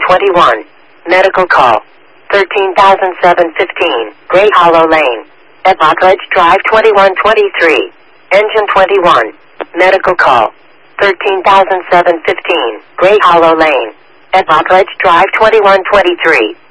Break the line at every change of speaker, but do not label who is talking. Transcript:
21. Medical call. 13,715. Gray Hollow Lane. At Rockledge Drive 2123. Engine 21. Medical call. 13,715. Gray Hollow Lane. At Rockledge Drive 2123.